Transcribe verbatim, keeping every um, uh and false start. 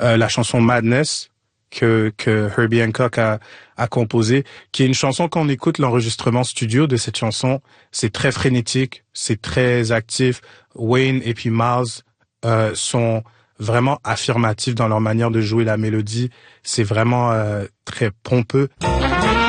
euh, la chanson Madness que que Herbie Hancock a a composé, qui est une chanson quand on écoute l'enregistrement studio de cette chanson, c'est très frénétique, c'est très actif. Wayne et puis Miles euh, sont vraiment affirmatifs dans leur manière de jouer la mélodie. C'est vraiment euh, très pompeux.